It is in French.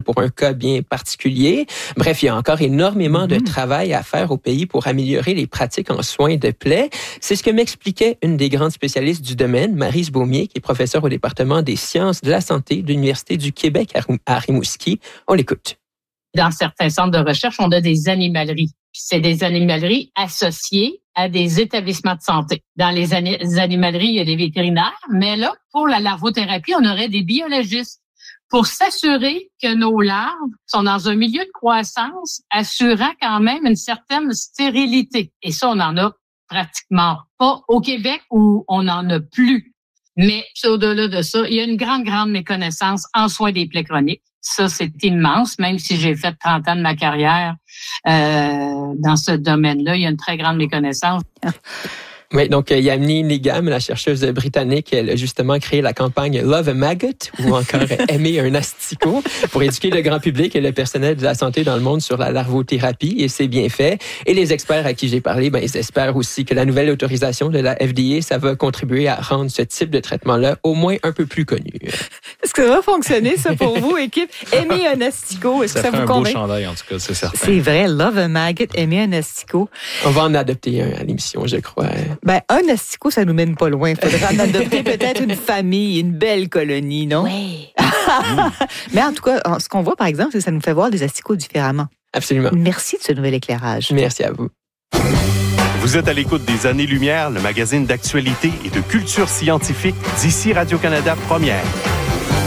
pour un cas bien particulier. Bref, il y a encore énormément de travail à faire au pays pour améliorer les pratiques en soins de plaies. C'est ce que m'expliquait une des grandes spécialistes du domaine, Maryse Beaumier, qui est professeure au département des sciences de la santé de l'Université du Québec à Rimouski. On l'écoute. Dans certains centres de recherche, on a des animaleries. C'est des animaleries associées à des établissements de santé. Dans les animaleries, il y a des vétérinaires, mais là, pour la larvothérapie, on aurait des biologistes pour s'assurer que nos larves sont dans un milieu de croissance, assurant quand même une certaine stérilité. Et ça, on n'en a pratiquement pas au Québec où on n'en a plus. Mais au-delà de ça, il y a une grande méconnaissance en soins des plaies chroniques. Ça, c'est immense, même si j'ai fait 30 ans de ma carrière dans ce domaine-là, il y a une très grande méconnaissance. Oui, donc Yamini Nigam, la chercheuse britannique, elle a justement créé la campagne Love a Maggot, ou encore Aimer un asticot, pour éduquer le grand public et le personnel de la santé dans le monde sur la larvothérapie, et c'est bien fait. Et les experts à qui j'ai parlé, ils espèrent aussi que la nouvelle autorisation de la FDA, ça va contribuer à rendre ce type de traitement-là au moins un peu plus connu. Est-ce que ça va fonctionner, ça, pour vous, équipe? Aimer un asticot, est-ce que ça vous convainc? Ça fait un beau chandail, en tout cas, c'est certain. C'est vrai, Love a Maggot, Aimer un asticot. On va en adopter un à l'émission, je crois. Ben, un asticot, ça nous mène pas loin. Il faudra en adopter peut-être une famille, une belle colonie, non? Oui. Mais en tout cas, ce qu'on voit, par exemple, c'est que ça nous fait voir des asticots différemment. Absolument. Merci de ce nouvel éclairage. Merci à vous. Vous êtes à l'écoute des Années-Lumière, le magazine d'actualité et de culture scientifique d'ici Radio-Canada Première.